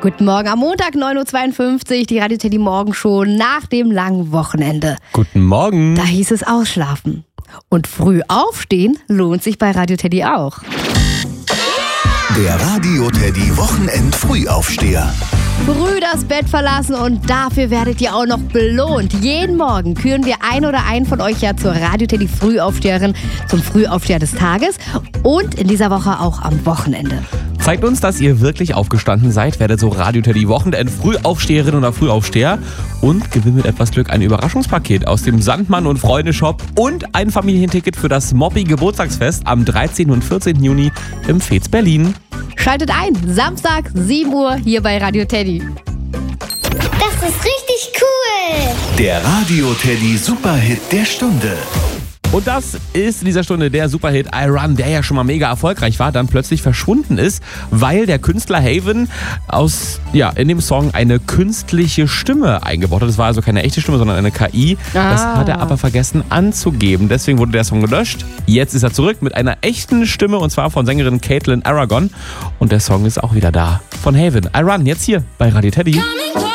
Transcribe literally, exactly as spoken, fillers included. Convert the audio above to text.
Guten Morgen am Montag, neun Uhr zweiundfünfzig, die Radio Teddy Morgenshow nach dem langen Wochenende. Guten Morgen. Da hieß es ausschlafen. Und früh aufstehen lohnt sich bei Radio Teddy auch. Der Radio Teddy Wochenend-Frühaufsteher. Früh das Bett verlassen und dafür werdet ihr auch noch belohnt. Jeden Morgen küren wir ein oder einen von euch ja zur Radio Teddy Frühaufsteherin, zum Frühaufsteher des Tages und in dieser Woche auch am Wochenende. Zeigt uns, dass ihr wirklich aufgestanden seid, werdet so Radio Teddy Wochenend Frühaufsteherin oder Frühaufsteher und gewinnt mit etwas Glück ein Überraschungspaket aus dem Sandmann und Freunde Shop und ein Familienticket für das Moppi Geburtstagsfest am dreizehnten und vierzehnten Juni im Fez Berlin. Schaltet ein, Samstag, sieben Uhr, hier bei Radio Teddy. Das ist richtig cool. Der Radio Teddy Superhit der Stunde. Und das ist in dieser Stunde der Superhit I Run, der ja schon mal mega erfolgreich war, dann plötzlich verschwunden ist, weil der Künstler Haven aus, ja, in dem Song eine künstliche Stimme eingebaut hat. Das war also keine echte Stimme, sondern eine K I. Ah. Das hat er aber vergessen anzugeben. Deswegen wurde der Song gelöscht. Jetzt ist er zurück mit einer echten Stimme und zwar von Sängerin Caitlin Aragon. Und der Song ist auch wieder da von Haven. I Run, jetzt hier bei Radio Teddy.